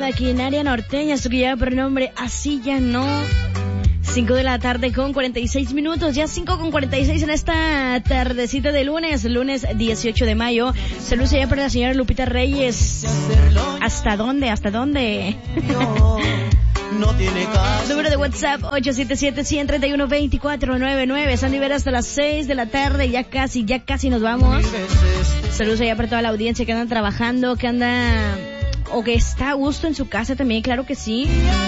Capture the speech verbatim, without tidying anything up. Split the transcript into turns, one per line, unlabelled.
maquinaria norteña, esto que lleva por nombre Así Ya No. cinco de la tarde con cuarenta y seis minutos, ya cinco con cuarenta y seis en esta tardecita de lunes, lunes dieciocho de mayo. Saludos allá para la señora Lupita Reyes. ¿Hasta dónde? ¿Hasta dónde?
No, no tiene caso.
Número de WhatsApp ocho siete siete, uno tres uno, dos cuatro nueve nueve. San Nivel hasta las seis de la tarde, ya casi, ya casi nos vamos. Saludos allá para toda la audiencia que andan trabajando, que anda o que está a gusto en su casa también, claro que sí.